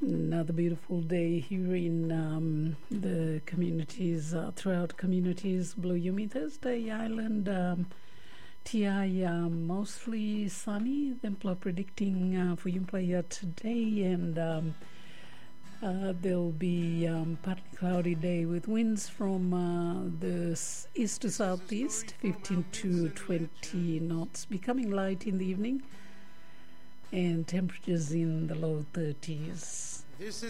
Another beautiful day here in the communities, throughout communities. Blue Yumi Thursday Island, TI mostly sunny. Templar predicting for Yumplaya today, and there'll be partly cloudy day with winds from the east to southeast, 15 to 20 knots, becoming light in the evening, and temperatures in the low 30s. This is